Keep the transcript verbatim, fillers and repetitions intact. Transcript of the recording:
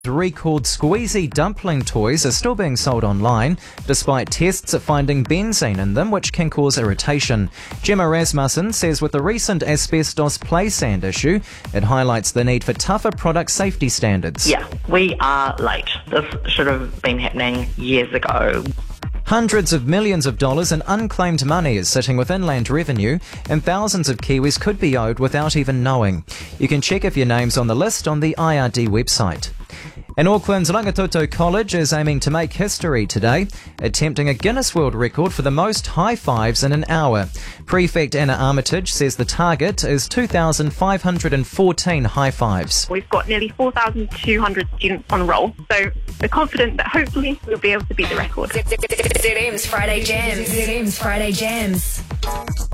Recalled squeezy dumpling toys are still being sold online, despite tests at finding benzene in them, which can cause irritation. Gemma Rasmussen says with the recent asbestos play sand issue, it highlights the need for tougher product safety standards. Yeah, we are late. This should have been happening years ago. Hundreds of millions of dollars in unclaimed money is sitting with Inland Revenue, and thousands of Kiwis could be owed without even knowing. You can check if your name's on the list on the I R D website. And Auckland's Rangitoto College is aiming to make history today, attempting a Guinness World Record for the most high fives in an hour. Prefect Anna Armitage says the target is two thousand five hundred fourteen high fives. We've got nearly four thousand two hundred students on roll, so we're confident that hopefully we'll be able to beat the record. Z M's Friday Jams. Z M's Friday Jams.